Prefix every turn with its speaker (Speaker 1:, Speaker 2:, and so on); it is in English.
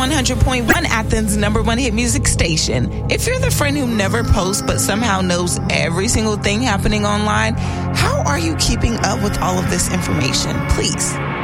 Speaker 1: 100.1, Athens' #1 hit music station. If you're the friend who never posts but somehow knows every single thing happening online, how are you keeping up with all of this information? Please